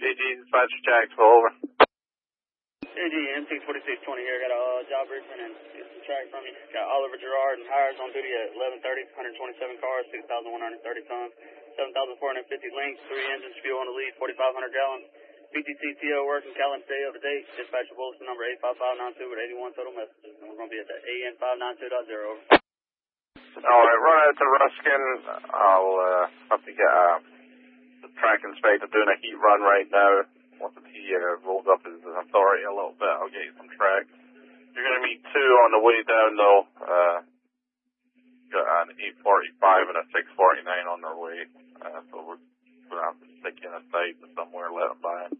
JG, dispatch Jacksonville, over. JG, M64620 here. Got a job briefing and get some track from you. Got Oliver Gerard and Hires on duty at 11:30, 127 cars, 6,130 tons, 7,450 links, 3 engines, fuel on the lead, 4,500 gallons. PTCTO working, calendar day of the date. Dispatcher bulletin number 85592 with 81 total messages. And we're going to be at the AN 592.0, over. Alright, run out to Ruskin. I'll have to get the track inspector doing a heat run right now. Once he rolls up his authority a little bit, I'll get you some track. You're going to meet two on the way down, though. Got an 845 and a 649 on their way. So we're going to have to stick in a site somewhere, let them by.